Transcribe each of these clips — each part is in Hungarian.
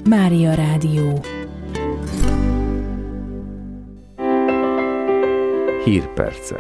Mária Rádió. Hírpercek.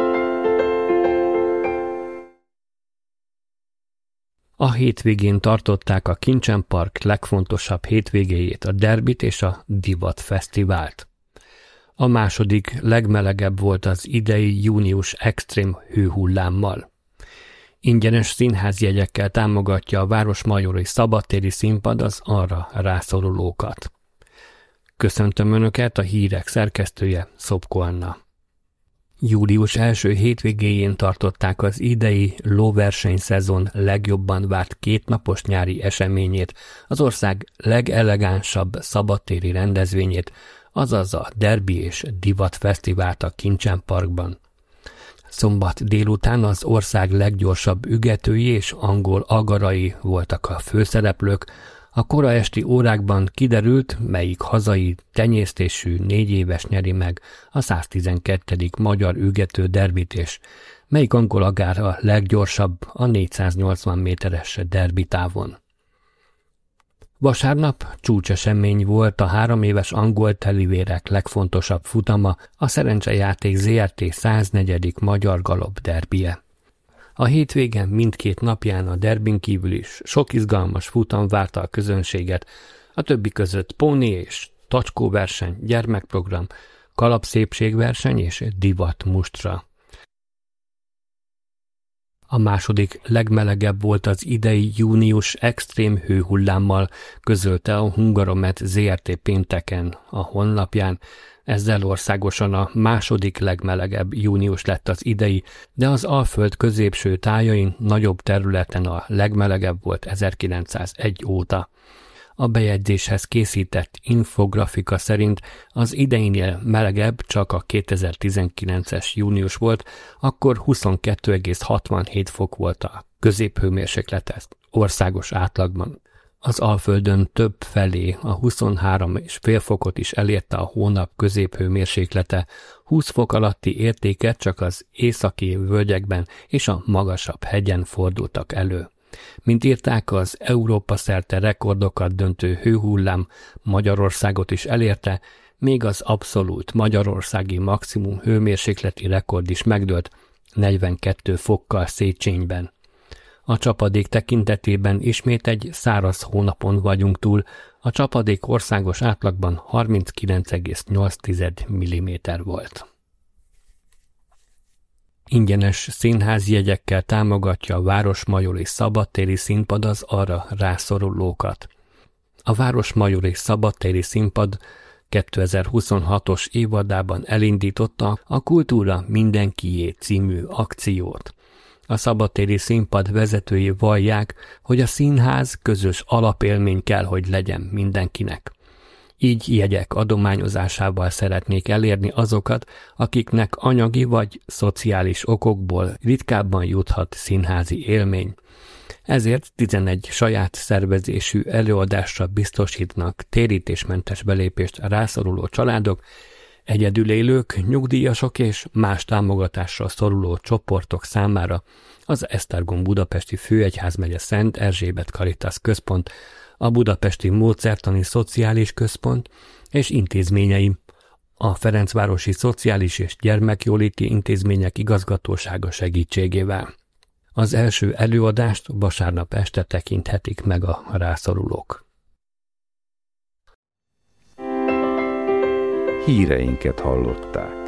A hétvégén tartották a Kincsen Park legfontosabb hétvégéjét, a Derbit és a Divat Fesztivált. A második legmelegebb volt az idei június extrém hőhullámmal. Ingyenes színházjegyekkel támogatja a Városmajori Szabadtéri Színpad az arra rászorulókat. Köszöntöm Önöket, a hírek szerkesztője, Szopko Anna. Július első hétvégéjén tartották az idei lóversenyszezon legjobban várt kétnapos nyári eseményét, az ország legelegánsabb szabadtéri rendezvényét, azaz a Derbi és Divat Fesztivált a Kincsen Parkban. Szombat délután az ország leggyorsabb ügetői és angol agarai voltak a főszereplők. A kora esti órákban kiderült, melyik hazai tenyésztésű 4 éves nyeri meg a 112. magyar ügető derbit, és melyik angol agár a leggyorsabb a 480 méteres derbitávon. Vasárnap csúcsesemény volt a 3 éves angol telivérek legfontosabb futama, a Szerencsejáték Zrt. 104. magyar galop derbije. A hétvégen mindkét napján a derbin kívül is sok izgalmas futam várta a közönséget, a többi között póni és tacskóverseny, gyermekprogram, kalapszépségverseny és divat mustra. A második legmelegebb volt az idei június extrém hőhullámmal, közölte a Hungaromet Zrt. Pénteken a honlapján. Ezzel országosan a második legmelegebb június lett az idei, de az Alföld középső tájain nagyobb területen a legmelegebb volt 1901 óta. A bejegyzéshez készített infografika szerint az ideinél melegebb csak a 2019-es június volt, akkor 22,67 fok volt a középhőmérséklet országos átlagban. Az Alföldön több felé a 23,5 fokot is elérte a hónap középhőmérséklete, 20 fok alatti értéket csak az északi völgyekben és a magasabb hegyen fordultak elő. Mint írták, az Európa szerte rekordokat döntő hőhullám Magyarországot is elérte, még az abszolút magyarországi maximum hőmérsékleti rekord is megdőlt 42 fokkal Széchenyben. A csapadék tekintetében ismét egy száraz hónapon vagyunk túl, a csapadék országos átlagban 39,8 mm volt. Ingyenes színházjegyekkel támogatja a Városmajori Szabadtéri Színpad az arra rászorulókat. A Városmajori Szabadtéri Színpad 2026-os évadában elindította a Kultúra mindenkié című akciót. A szabadtéri színpad vezetői vallják, hogy a színház közös alapélmény kell, hogy legyen mindenkinek. Így jegyek adományozásával szeretnék elérni azokat, akiknek anyagi vagy szociális okokból ritkábban juthat színházi élmény. Ezért 11 saját szervezésű előadásra biztosítnak térítésmentes belépést a rászoruló családok, egyedülélők, nyugdíjasok és más támogatásra szoruló csoportok számára az Esztergom Budapesti Főegyházmegye Szent Erzsébet Caritas Központ, a Budapesti Módszertani Szociális Központ és intézményei, a Ferencvárosi Szociális és Gyermekjóléti Intézmények Igazgatósága segítségével. Az első előadást vasárnap este tekinthetik meg a rászorulók. Híreinket hallották.